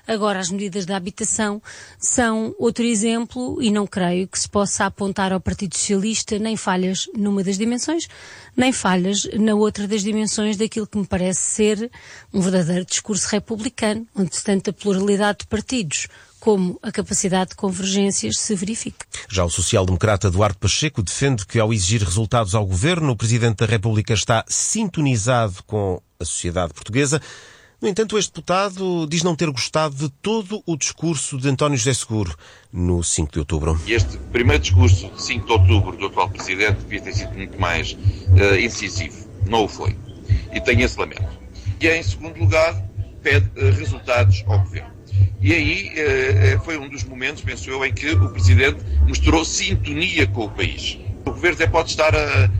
Agora, as medidas da habitação são outro exemplo e não creio que se possa apontar ao Partido Socialista nem falhas numa das dimensões, nem falhas na outra das dimensões daquilo que me parece ser um verdadeiro discurso republicano, onde tanta pluralidade de partidos como a capacidade de convergências se verifica. Já o social-democrata Duarte Pacheco defende que, ao exigir resultados ao governo, o Presidente da República está sintonizado com a sociedade portuguesa. No entanto, este deputado diz não ter gostado de todo o discurso de António José Seguro no 5 de outubro. Este primeiro discurso de 5 de outubro do atual Presidente devia ter sido muito mais incisivo. Não o foi. E tem esse lamento. E, em segundo lugar, pede resultados ao governo. E aí foi um dos momentos, penso eu, em que o Presidente mostrou sintonia com o país. O governo até pode estar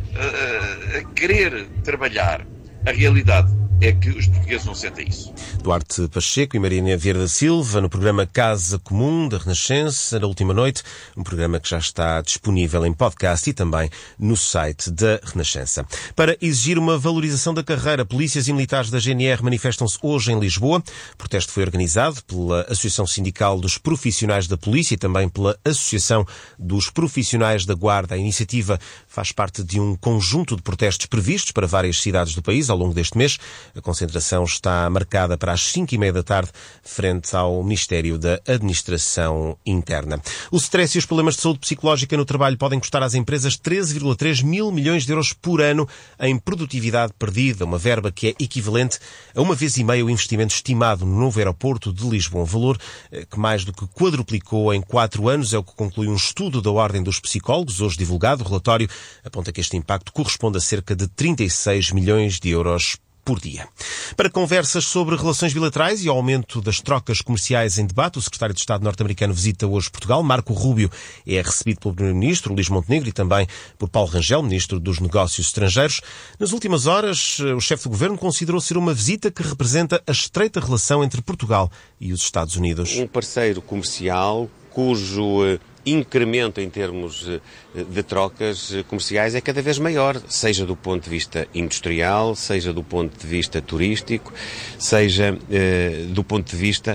a querer trabalhar. A realidade é que os portugueses não sentem isso. Duarte Pacheco e Maria Vieira da Silva no programa Casa Comum da Renascença, na última noite, um programa que já está disponível em podcast e também no site da Renascença. Para exigir uma valorização da carreira, polícias e militares da GNR manifestam-se hoje em Lisboa. O protesto foi organizado pela Associação Sindical dos Profissionais da Polícia e também pela Associação dos Profissionais da Guarda. A iniciativa faz parte de um conjunto de protestos previstos para várias cidades do país ao longo deste mês. A concentração está marcada para as 5h30 da tarde, frente ao Ministério da Administração Interna. O stress e os problemas de saúde psicológica no trabalho podem custar às empresas 13,3 mil milhões de euros por ano em produtividade perdida, uma verba que é equivalente a 1,5 vezes o investimento estimado no novo aeroporto de Lisboa. Um valor que mais do que quadruplicou em 4 anos, é o que conclui um estudo da Ordem dos Psicólogos, hoje divulgado. O relatório aponta que este impacto corresponde a cerca de 36 milhões de euros por dia. Para conversas sobre relações bilaterais e ao aumento das trocas comerciais em debate, o secretário de Estado norte-americano visita hoje Portugal. Marco Rubio é recebido pelo primeiro-ministro Luís Montenegro e também por Paulo Rangel, ministro dos Negócios Estrangeiros. Nas últimas horas, o chefe do governo considerou ser uma visita que representa a estreita relação entre Portugal e os Estados Unidos. Um parceiro comercial cujo incremento em termos de trocas comerciais é cada vez maior, seja do ponto de vista industrial, seja do ponto de vista turístico, seja do ponto de vista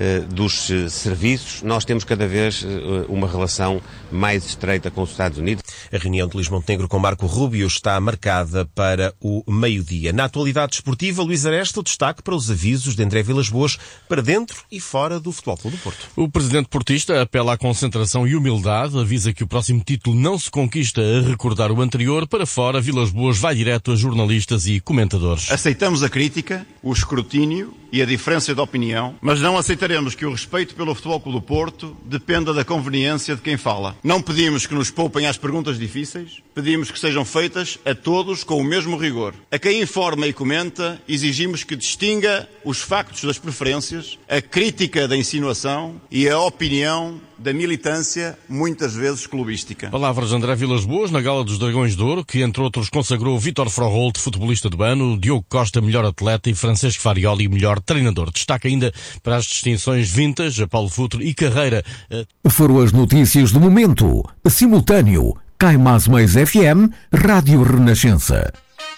dos serviços. Nós temos cada vez uma relação mais estreita com os Estados Unidos. A reunião de Luís Montenegro com Marco Rubio está marcada para o meio-dia. Na atualidade desportiva, Luís Aresta, o destaque para os avisos de André Vilas-Boas para dentro e fora do Futebol Clube do Porto. O presidente portista apela à concentração e humildade, avisa que o próximo título não se conquista a recordar o anterior. Para fora, Vilas-Boas vai direto a jornalistas e comentadores. Aceitamos a crítica, o escrutínio e a diferença de opinião, mas não aceitaremos que o respeito pelo Futebol Clube do Porto dependa da conveniência de quem fala. Não pedimos que nos poupem às perguntas difíceis, pedimos que sejam feitas a todos com o mesmo rigor. A quem informa e comenta, exigimos que distinga os factos das preferências, a crítica da insinuação e a opinião da militância, muitas vezes clubística. Palavras de André Vilas-Boas na Gala dos Dragões de Ouro, que entre outros consagrou Vítor Froholt, futebolista do ano, Diogo Costa, melhor atleta, e Francesco Farioli, melhor treinador. Destaca ainda para as distinções Vintage, a Paulo Futre e Carreira. Foram as notícias do momento. Simultâneo, Cai Mais Mais FM, Rádio Renascença.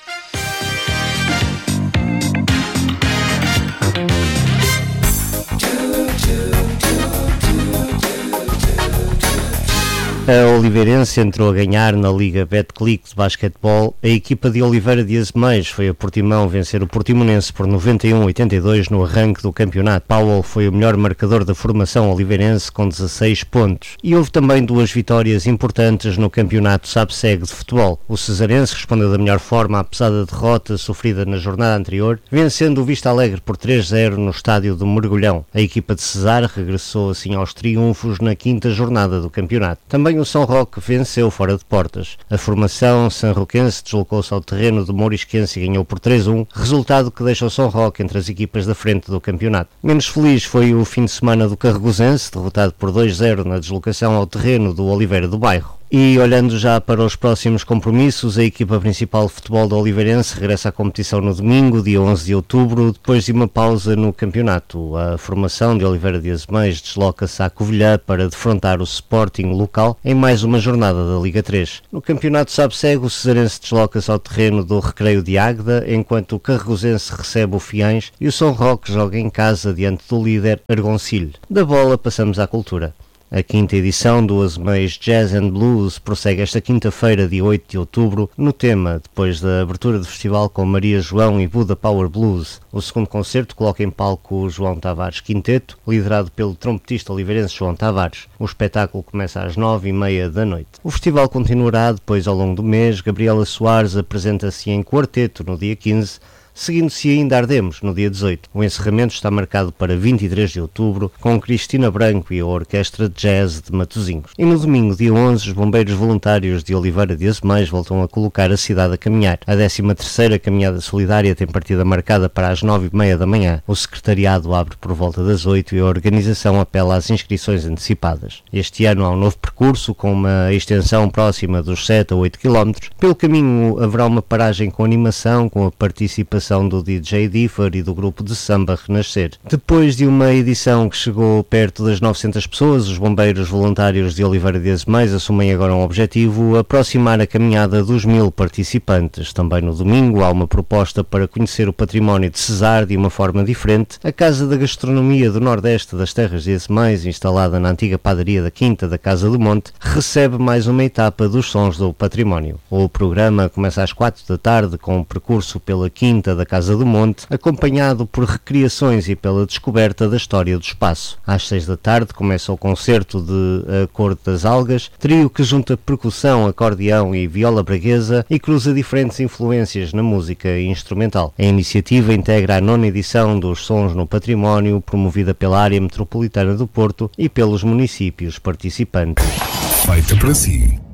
A Oliveirense entrou a ganhar na Liga Betclic de basquetebol. A equipa de Oliveira de Azeméis foi a Portimão vencer o Portimonense por 91-82 no arranque do campeonato. Powell foi o melhor marcador da formação oliveirense com 16 pontos. E houve também 2 vitórias importantes no campeonato SAPSEG de futebol. O Cesarense respondeu da melhor forma à pesada derrota sofrida na jornada anterior, vencendo o Vista Alegre por 3-0 no estádio do Mergulhão. A equipa de Cesar regressou assim aos triunfos na 5ª jornada do campeonato. Também o São Roque venceu fora de portas. A formação sanroquense deslocou-se ao terreno do Mourisquense e ganhou por 3-1, resultado que deixa o São Roque entre as equipas da frente do campeonato. Menos feliz foi o fim de semana do Carregozense, derrotado por 2-0 na deslocação ao terreno do Oliveira do Bairro. E olhando já para os próximos compromissos, a equipa principal de futebol do Oliveirense regressa à competição no domingo, dia 11 de outubro, depois de uma pausa no campeonato. A formação de Oliveira de Azeméis desloca-se à Covilhã para defrontar o Sporting local em mais uma jornada da Liga 3. No campeonato Sabe-Segue, o Cesarense desloca-se ao terreno do Recreio de Águeda, enquanto o Carregosense recebe o Fiães e o São Roque joga em casa diante do líder Argoncilho. Da bola passamos à cultura. A quinta edição do Azeméis Jazz and Blues prossegue esta quinta-feira, dia 8 de outubro, no tema, depois da abertura do festival com Maria João e Buda Power Blues. O segundo concerto coloca em palco o João Tavares Quinteto, liderado pelo trompetista oliveirense João Tavares. O espetáculo começa às 9h30 da noite. O festival continuará depois ao longo do mês. Gabriela Soares apresenta-se em quarteto no dia 15, seguindo-se ainda Ardemos, no dia 18. O encerramento está marcado para 23 de outubro, com Cristina Branco e a Orquestra de Jazz de Matosinhos. E no domingo, dia 11, os bombeiros voluntários de Oliveira de Azeméis voltam a colocar a cidade a caminhar. A 13ª Caminhada Solidária tem partida marcada para as 9h30 da manhã. O secretariado abre por volta das 8 e a organização apela às inscrições antecipadas. Este ano há um novo percurso, com uma extensão próxima dos 7 a 8 km. Pelo caminho haverá uma paragem com animação, com a participação do DJ Differ e do grupo de samba Renascer. Depois de uma edição que chegou perto das 900 pessoas, os bombeiros voluntários de Oliveira de Azeméis assumem agora um objetivo: aproximar a caminhada dos 1000 participantes. Também no domingo há uma proposta para conhecer o património de Cesar de uma forma diferente. A Casa da Gastronomia do Nordeste das Terras de Azeméis, instalada na antiga padaria da Quinta da Casa do Monte, recebe mais uma etapa dos Sons do Património. O programa começa às 4 da tarde com um percurso pela Quinta da Casa do Monte, acompanhado por recriações e pela descoberta da história do espaço. Às 6 da tarde começa o concerto de A Cor das Algas, trio que junta percussão, acordeão e viola braguesa e cruza diferentes influências na música instrumental. A iniciativa integra a 9ª edição dos Sons no Património, promovida pela Área Metropolitana do Porto e pelos municípios participantes. Feita para si.